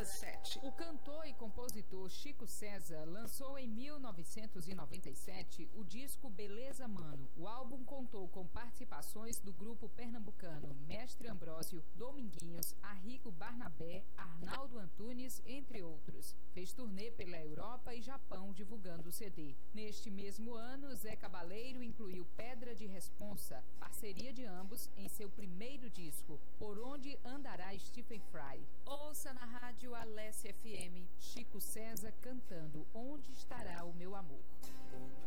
7. O cantor e compositor Chico César lançou em 1997 o disco Beleza Mano. O álbum contou com participações do grupo pernambucano Mestre Ambrósio, Dominguinhos, Arrigo Barnabé, Arnaldo Antunes, entre outros. Fez turnê pela Europa e Japão divulgando o CD. Neste mesmo ano, Zé Cabaleiro incluiu Pedra de Responsa, parceria de ambos, em seu primeiro disco, Por Onde Andará Stephen Fry. Ouça na rádio Alessia FM, Chico César cantando Onde Estará o Meu Amor.